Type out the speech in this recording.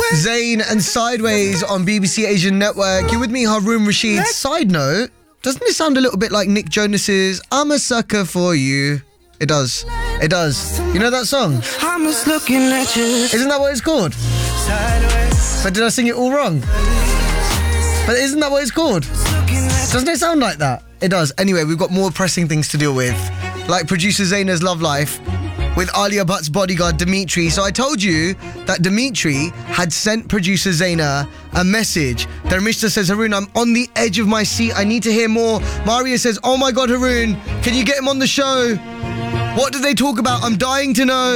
Zayn and Sideways on BBC Asian Network. You're with me, Haroon Rashid. Side note, doesn't it sound a little bit like Nick Jonas's I'm a Sucker for You? It does. It does. You know that song? I'm just looking at you. Isn't that what it's called? Sideways. But did I sing it all wrong? But isn't that what it's called? Doesn't it sound like that? It does. Anyway, we've got more pressing things to deal with, like producer Zaina's love life with Alia Bhatt's bodyguard Dimitri. So I told you that Dimitri had sent producer Zaina a message. Dharmishta says, Haroon, I'm on the edge of my seat. I need to hear more. Maria says, oh my God, Haroon, can you get him on the show? What did they talk about? I'm dying to know.